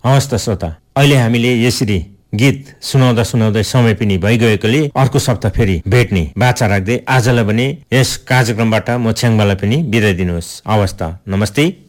हवस् त श्रोता, अहिले हामीले यसरी गीत सुनाउँदा सुनाउँदै समय पनि भइगएकोले अर्को सप्ताह फेरि भेट्ने बाचा राख्दै आजलाई भने यस कार्यक्रमबाट म छ्याङबालाई पनि बिदा दिनुहोस्। हवस् त, नमस्ते।